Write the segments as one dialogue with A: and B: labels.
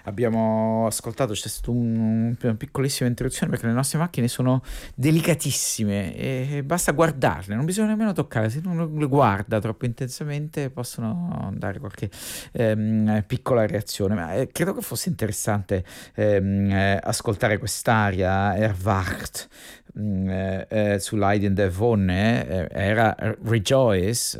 A: abbiamo ascoltato, c'è stata una piccolissima introduzione perché le nostre macchine sono delicatissime e basta guardarle, non bisogna nemmeno toccare, se uno le guarda troppo intensamente possono dare qualche piccola reazione, ma credo che fosse interessante ascoltare quest'aria Erwacht su Leiden der Wonne, era Rejoice,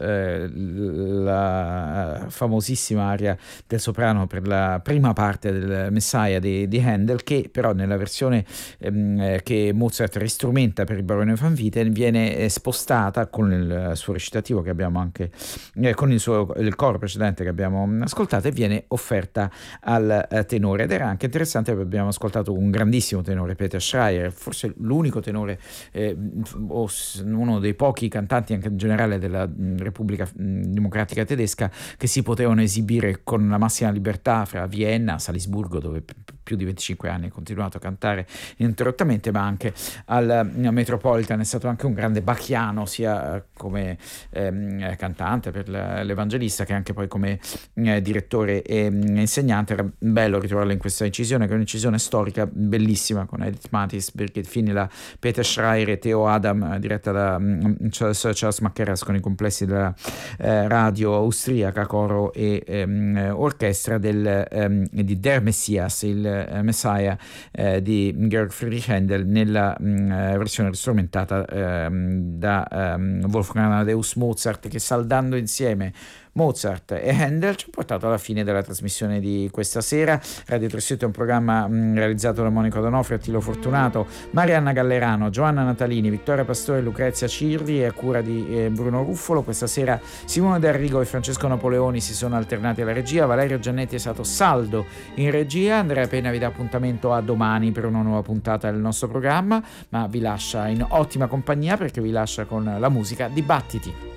A: la famosissima aria del soprano per la prima parte del Messiah di Handel, che però nella versione che Mozart ristrumenta per il Barone van Wieten viene spostata con il suo recitativo che abbiamo anche con il coro precedente che abbiamo ascoltato, e viene offerta al tenore, ed era anche interessante perché abbiamo ascoltato un grandissimo tenore, Peter Schreier, forse l'unico tenore o uno dei pochi cantanti anche in generale della Repubblica Democratica Tedesca che si potevano esibire con la massima libertà fra Vienna, Salisburgo, dove più di 25 anni ha continuato a cantare ininterrottamente, ma anche al Metropolitan. È stato anche un grande bacchiano sia come cantante per l'Evangelista che anche poi come direttore e insegnante. Era bello ritrovarlo in questa incisione, che è un'incisione storica bellissima, con Edith Mathis, Birgit Finila, Peter Schreier e Theo Adam, diretta da Charles Mackerras, con i complessi della radio austriaca, coro e orchestra di Der Messias, il Messiah di Georg Friedrich Händel, nella versione ristrumentata da Wolfgang Amadeus Mozart, che saldando insieme Mozart e Handel ci ha portato alla fine della trasmissione di questa sera. Radio Tresito è un programma realizzato da Monica Donofrio, Attilo Fortunato, Marianna Gallerano, Giovanna Natalini, Vittoria Pastore e Lucrezia Cirri, a cura di Bruno Ruffolo. Questa sera Simone Del Rigo e Francesco Napoleoni si sono alternati alla regia, Valerio Giannetti è stato saldo in regia, Andrea Penna vi dà appuntamento a domani per una nuova puntata del nostro programma, ma vi lascia in ottima compagnia perché vi lascia con la musica di Battiti.